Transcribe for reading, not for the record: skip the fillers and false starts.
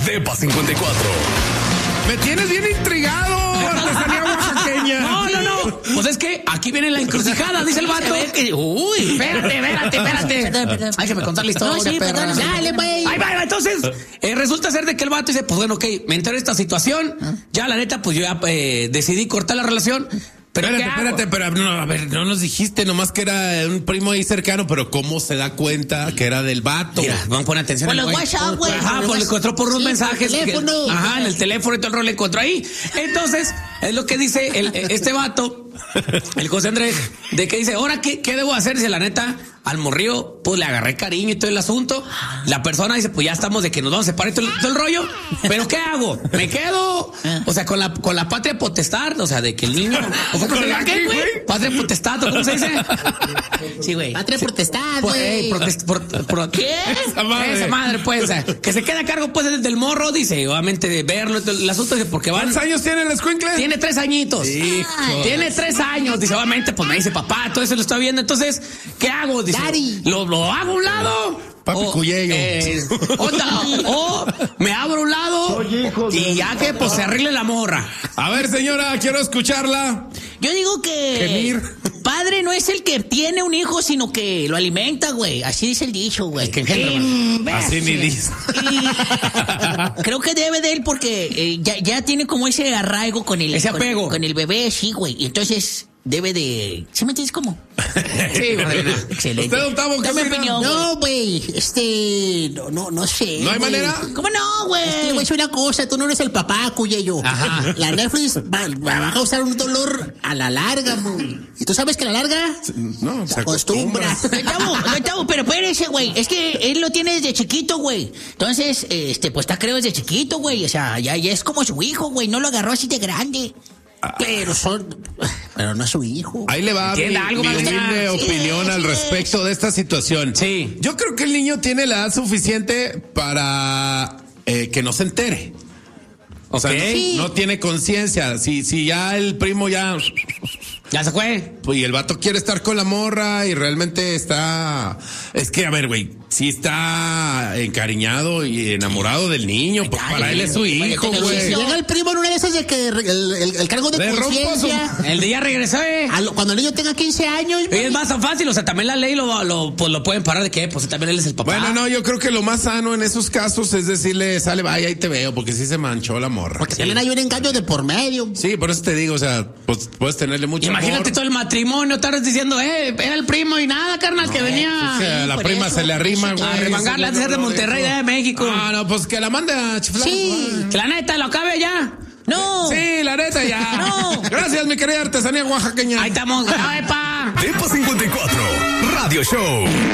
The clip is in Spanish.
Depa 54. Me tienes bien intrigado, artesanía oaxaqueña. No. Pues es que aquí viene la encrucijada, dice el vato. Uy. Espérate. Hay que me contar la historia, No, sí, perra. perdón. Dale, güey. Ahí va. Entonces, resulta ser de que el vato dice, pues bueno, ok, me enteré de esta situación. Ya, la neta, pues yo ya decidí cortar la relación. Pero Espérate, pero no, a ver, no nos dijiste nomás que era un primo ahí cercano, pero ¿cómo se da cuenta que era del vato? Mira, vamos a poner atención. Por al los güey. WhatsApp, güey. Ajá, pues le encontró por unos mensajes. Teléfono. Ajá, en el teléfono y todo el rol le encontró ahí. Entonces, es lo que dice este vato, el José Andrés, de que dice, ahora, ¿qué debo hacer? Dice, la neta, al morrío, pues le agarré cariño y todo el asunto. La persona dice, pues ya estamos de que nos vamos a separar y todo el rollo. ¿Pero qué hago? ¿Me quedo? O sea, con la patria potestad, o sea, de que el niño... ¿O cómo se llama? ¿Qué, güey? Patria potestad, ¿o cómo se dice? Sí, güey. Patria potestad, güey. ¿Qué? Esa madre, pues, o sea, que se queda a cargo, pues, del morro, dice, obviamente, de verlo, el asunto, dice, porque van... ¿Cuántos años tiene el escuincle? Tiene 3 añitos. Hijo. Tiene 3 años, dice, obviamente, pues me dice papá, todo eso lo está viendo, entonces, ¿qué hago? Dice, Daddy. ¿lo hago a un lado? Papi Cuyello. O me abro a un lado y ya que pues se arregle la morra. A ver, señora, quiero escucharla. Yo digo que Gemir. padre no es el que tiene un hijo, sino que lo alimenta, güey. Así dice el dicho, güey. Es que engendra, Así ni dice. Y creo que debe de él porque ya tiene como ese arraigo con el... Ese apego. Con el bebé, sí, güey. Y entonces debe de... ¿Sí me entiendes cómo? Sí, madrina. Excelente. ¿Usted, Octavo, qué Dame opina? opinión. No, güey. No sé. ¿No hay güey. manera? ¿Cómo no, güey? Le voy a decir una cosa. Tú no eres el papá, Cuyello. Ajá. La Netflix va a causar un dolor a la larga, güey. Y tú sabes que a la larga No, se acostumbra. No, chavo, pero espérese, güey. Es que él lo tiene desde chiquito, güey. Entonces, pues está creo desde chiquito, güey. O sea, ya es como su hijo, güey. No lo agarró así de grande. Pero no es su hijo. Ahí le va mi Entienda algo, madre. humilde opinión al respecto de esta situación. Sí. Yo creo que el niño tiene la edad suficiente para que no se entere. O sea, Ok. no tiene conciencia. Si ya el primo ya se fue. pues, y el vato quiere estar con la morra y realmente está... Es que, a ver, güey, sí está encariñado y enamorado del niño. Pues para él es su hijo, güey. Si llega el primo en una de esas de que el cargo de Le rompo conciencia... El día regresó, Cuando el niño tenga 15 años... Y es más tan fácil, o sea, también la ley pues lo pueden parar de que, pues también él es el papá. Bueno, no, yo creo que lo más sano en esos casos es decirle, sale, vaya, ahí te veo, porque sí se manchó la morra. Porque también hay un engaño de por medio. Sí, por eso te digo, o sea, pues puedes tenerle mucho Imagínate amor. todo el matrimonio, estarás diciendo, era el primo y nada, carnal, que venía. Pues que a la por prima eso, se le arrima, güey. A remangarle, antes de ser de Monterrey, de México. Ah, no, pues que la mande a chiflar. Sí. Que la neta, lo acabe ya. No. Sí, la neta ya. No. Gracias, mi querida artesanía oaxaqueña. Ahí estamos. ¡Epa! Depa 54. Radio Show.